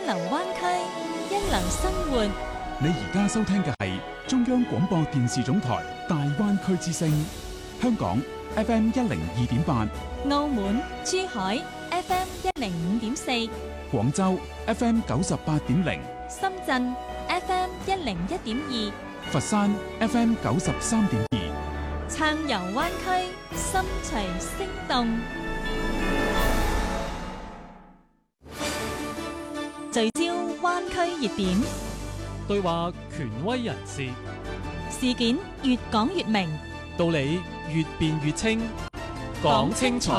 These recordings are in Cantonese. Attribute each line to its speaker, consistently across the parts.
Speaker 1: 流灣區，一流生活。
Speaker 2: 你而家收聽嘅係中央廣播電視總台大灣區之聲，香港 FM 102.8，
Speaker 1: 澳門、珠海 FM 105.4，
Speaker 2: 廣州 FM 98.0，
Speaker 1: 深圳 FM 101.2，
Speaker 2: 佛山 FM 93.2，
Speaker 1: 暢遊灣區，心隨聲動。聚焦灣區熱點，
Speaker 3: 對話權威人士，
Speaker 1: 事件越講越明，
Speaker 3: 道理越辯越清，講清楚，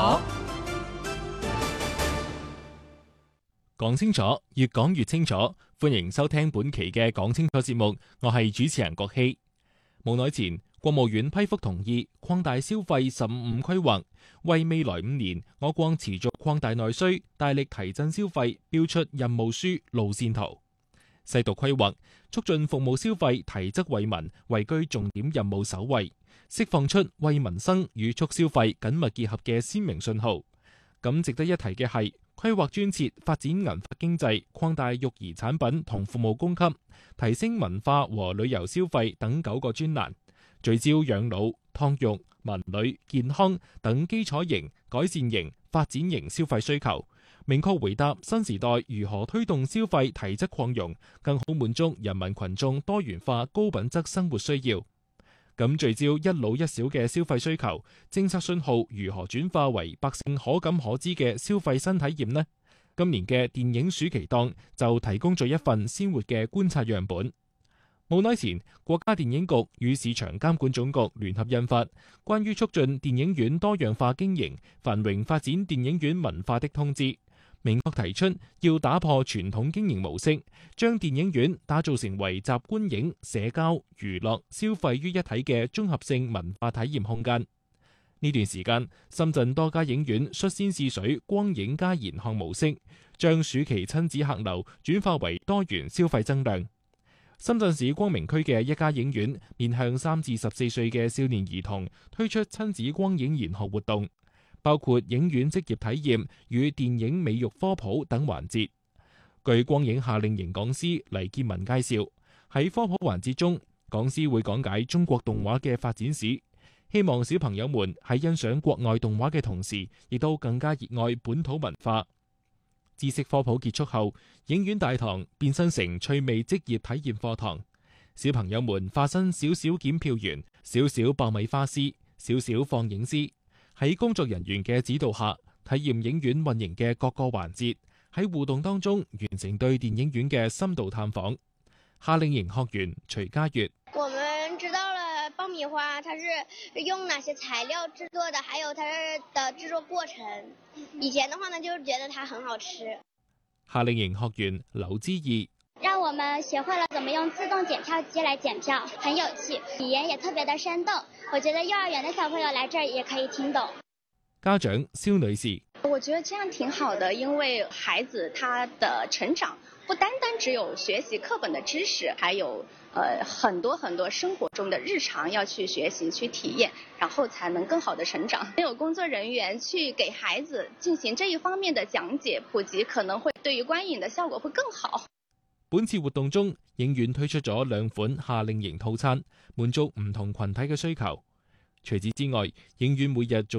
Speaker 3: 講清楚，越講越清楚。歡迎收聽本期嘅講清楚節目，我係主持人郭希。冇耐前，國務院批覆同意擴大消費15規劃，為未來5年我國持續擴大內需、大力提振消費標出任務書、路線圖。細讀規劃，促進服務消費提質惠民，位居重點任務首位，釋放出為民生與促消費緊密結合嘅鮮明信號。咁值得一提嘅係，規劃專設發展銀髮經濟，擴大育兒產品同服務供給，提升文化和旅遊消費等9個專欄，聚焦養老、湯育、文旅、健康等基礎型、改善型、發展型消費需求，明確回答新時代如何推動消費提質擴容，更好滿足人民群眾多元化高品質生活需要。咁聚焦一老一小嘅消費需求，政策信號如何轉化為百姓可感可知嘅消費新體驗呢？今年嘅電影暑期檔就提供咗一份鮮活嘅觀察樣本。冇耐前，國家電影局與市場監管總局聯合印發《關於促進電影院多樣化經營、繁榮發展電影院文化的通知》，明確提出要打破傳統經營模式，將電影院打造成為集觀影、社交、娛樂、消費於一體嘅綜合性文化體驗空間。呢段時間，深圳多家影院率先試水光影加延項模式，將暑期親子客流轉化為多元消費增量。深圳市光明區嘅一家影院面向3至14歲嘅少年兒童推出親子光影研學活動，包括影院職業體驗與電影美育科普等環節。據光影夏令營講師黎建文介紹，喺科普環節中，講師會講解中國動畫嘅發展史，希望小朋友們喺欣賞國外動畫嘅同時，亦都更加熱愛本土文化。知識科普結束後，影院大堂變身成趣味職業體驗課堂，小朋友們化身少少檢票員、少少爆米花師、少少放映師，喺工作人員嘅指導下，體驗影院運營嘅各個環節，喺互動當中完成對電影院嘅深度探訪。夏令營學員徐家月：
Speaker 4: 我們知道了爆米花它是用哪些材料製作的，還有它的製作過程。以前的話呢，就是覺得它很好吃。
Speaker 3: 夏令營學員劉之義：
Speaker 4: 讓我們學會了怎麼用自動檢票機來檢票，很有趣，語言也特別的生動。我覺得幼兒園的小朋友來這兒也可以聽懂。
Speaker 3: 家長蕭女士：
Speaker 5: 我覺得這樣挺好的，因為孩子他的成長不單單只有學習課本的知識，還有很多生活中的日常要去學習去體驗，然後才能更好的成長。有工作人員去給孩子進行這一方面的講解普及，可能會對於觀影的效果會更好。
Speaker 3: 本次活動中，影院推出咗2款夏令營套餐，滿足唔同群體嘅需求。除此之外，影院每日仲